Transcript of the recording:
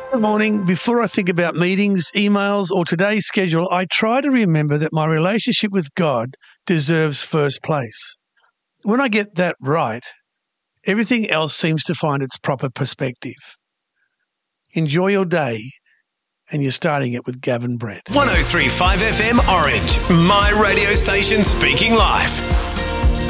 Good morning. Before I think about meetings, emails, or today's schedule, I try to remember that my relationship with God deserves first place. When I get that right, everything else seems to find its proper perspective. Enjoy your day, and you're starting it with Gavin Brett. 103.5 FM Orange, my radio station speaking life.